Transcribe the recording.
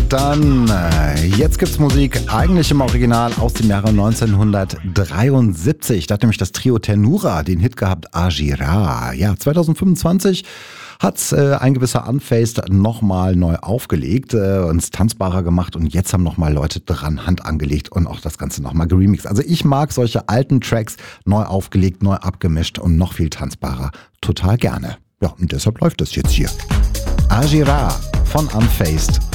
Dann, jetzt gibt's Musik, eigentlich im Original aus dem Jahre 1973. Da hat nämlich das Trio Ternura den Hit gehabt, Agira. Ja, 2025 hat's ein gewisser Unfaced nochmal neu aufgelegt, uns tanzbarer gemacht und jetzt haben nochmal Leute dran Hand angelegt und auch das Ganze nochmal geremixed. Also ich mag solche alten Tracks neu aufgelegt, neu abgemischt und noch viel tanzbarer. Total gerne. Ja, und deshalb läuft das jetzt hier. Agira von Unfaced